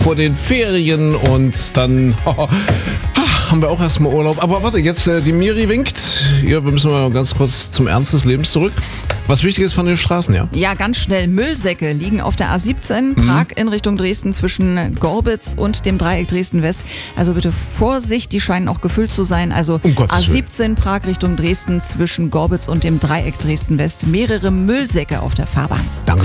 vor den Ferien und dann haben wir auch erstmal Urlaub. Aber warte, jetzt die Miri winkt. Ja, wir müssen mal ganz kurz zum Ernst des Lebens zurück. Was wichtig ist von den Straßen, ja? Ja, ganz schnell. Müllsäcke liegen auf der A17, Prag in Richtung Dresden zwischen Gorbitz und dem Dreieck Dresden-West. Also bitte Vorsicht, die scheinen auch gefüllt zu sein. Also Um Gottes Willen. A17, Prag Richtung Dresden zwischen Gorbitz und dem Dreieck Dresden-West. Mehrere Müllsäcke auf der Fahrbahn. Danke.